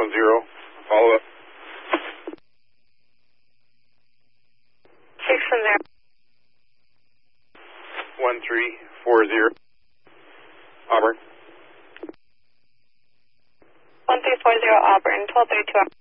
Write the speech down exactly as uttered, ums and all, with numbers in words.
one zero. Follow up. six one zero. one three four zero. Auburn. one three four zero Auburn, twelve thirty-two.